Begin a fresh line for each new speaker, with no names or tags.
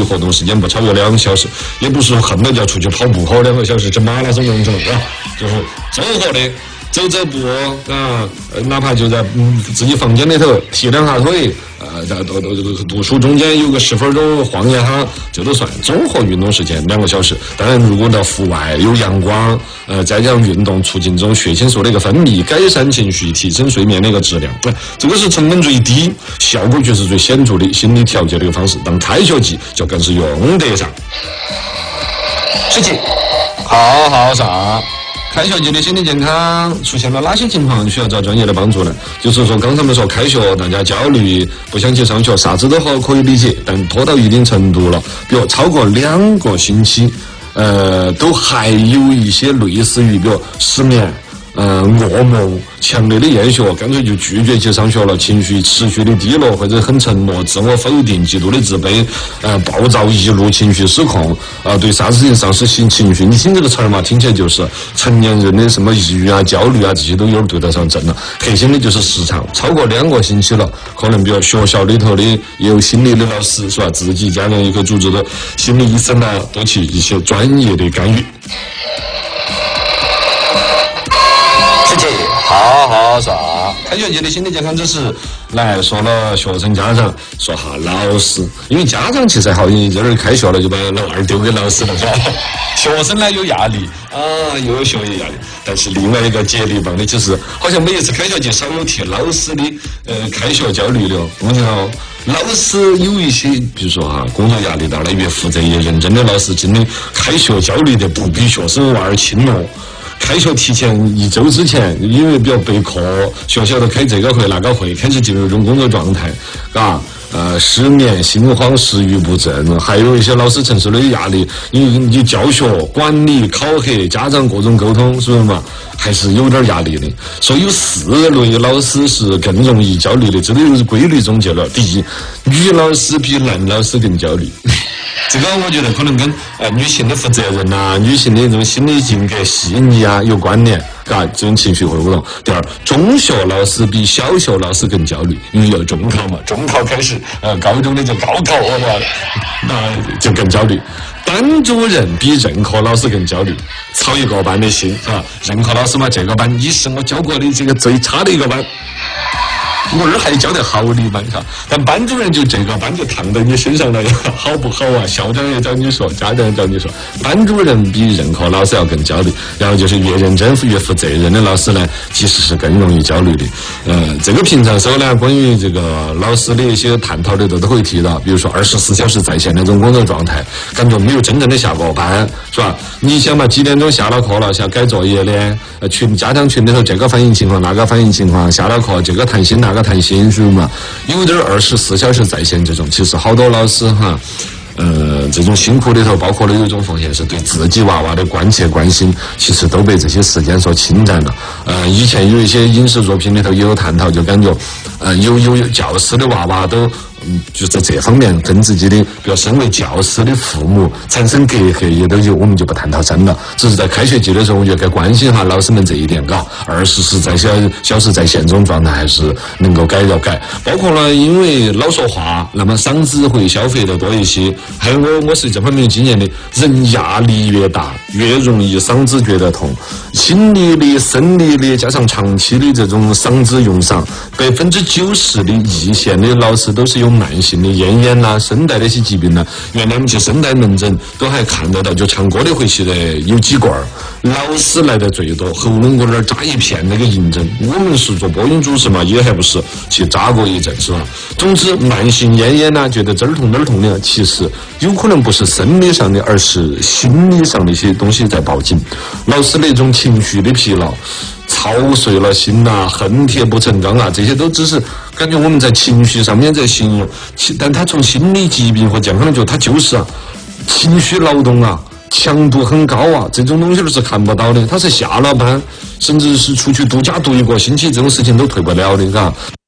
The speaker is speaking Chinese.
活动时间不超过2小时，也不是说恨了就要出去跑步跑2个小时，这马拉松工程啊，就是综合的。走走步啊，哪怕就在自己房间里头踢2下腿，在读书中间有个10分钟晃一下，这都算综合运动时间2个小时。当然，如果到户外有阳光，再加上运动，促进这种血清素的一个分泌，改善情绪，提升睡眠的一个质量，这个是成本最低，效果却是最显著的心理调节的一个方式。当开学季就更是用得上。17，好好上。开学季的心理健康出现了哪些情况需要找专业的帮助呢？就是说，刚才我们说开学，大家焦虑，不想去上学，啥子都好可以理解，但拖到一定程度了，比如超过2个星期，都还有一些类似于，比如失眠。噩梦、强烈的厌学，干脆就拒绝去上学了，情绪持续的低落或者很沉默，自我否定，极度的自卑，暴躁易怒，情绪失控，对啥事情丧失情绪。你听这个词儿嘛，听起来就是成年人的什么抑郁啊、焦虑啊这些都有点对得上症了。核心的就是时长超过2个星期了，可能比如学校里头的也有心理的老师是吧，自己家长也可以组织的心理医生啊，多去一些专业的干预。好好上，开学季的心理健康知识来说了，学生家长说哈老师，因为家长其实好像这儿开学了就把老二丢给老师了，是吧？学生呢有压力啊，又有学业压力，但是另外一个接力棒的就是，好像每一次开学季少有提老师的开学焦虑了。我讲哦，老师有一些，比如说哈工作压力大了，越负责越认真的老师，真的开学焦虑的不比学生娃儿轻哦。开学提前1周之前，因为比较备课，学校都开这个会那个会，开始进入一种工作状态，嘎。失眠、心慌、食欲不振，还有一些老师承受的压力，因为你教学、管理、考核、家长各种沟通，是不是嘛？还是有点压力的。所以有4类老师是更容易焦虑的，这都有规律总结了。第一，女老师比男老师更焦虑。这个我觉得可能跟女性的负责任呐、女性的这种心理性格细腻啊有关联，嘎，这种情绪会不同。第二，中学老师比小学老师更焦虑，因为要中考嘛，中考开始，高中的就高考，那就更焦虑。班主任比任课老师更焦虑，操一个班的心是吧？任课老师嘛，这个班你是我教过的这个最差的一个班。我儿还教得好的班哈，但班主任就这个班就烫到你身上了，好不好啊？校长也找你说，家长也找你说，班主任比任课老师要更焦虑。然后就是越认真越负责任的老师呢，其实是更容易焦虑的。这个平常时候呢，关于这个老师的一些探讨的都会提到，比如说24小时在线那种工作状态，感觉没有真正的下过班，是吧？你想嘛，几点钟下了课了，想改作业的，家长群里头这个反映情况，那个反映情况，下了课这个谈心那个谈心，是嘛？有点24小时在线这种，其实好多老师哈。这种辛苦里头包括了有一种风险是对自己娃娃的关切关心，其实都被这些时间所侵占了。以前有一些影视作品里头也有探讨，就感觉有教师的娃娃都就在这方面跟自己的，比如身为教师的父母产生隔阂，也都有，我们就不探讨深了。只是在开学季的时候，我觉得该关心哈老师们这一点，嘎，24小时在线这种状态还是能够改要改。包括了，因为老说话，那么嗓子会消费的多一些。还有我是这方面有经验的，人压力越大，越容易嗓子觉得痛。心理的、生理的，加上长期的这种嗓子用伤，90%的一线的老师都是有慢性的咽炎啦、声带的一些疾病啦。原来我们去声带门诊都还看得到，就唱歌的回去的有几罐儿，老师来的最多，喉咙那儿扎一片那个银针。我们是做播音主持嘛，也还不是去扎过一阵，是吧？总之，慢性咽炎呐，觉得这儿痛那儿痛的，其实有可能不是生理上的，而是心理上的一些东西在报警。老师那种情绪的疲劳，操碎了心呐、恨铁不成钢啊，这些都只是感觉我们在情绪上面在形容，但他从心理疾病和健康的角度，他就是情绪劳动啊，强度很高啊，这种东西是看不到的。他是下了班，甚至是出去度假度1个星期，这种事情都退不了的，嘎。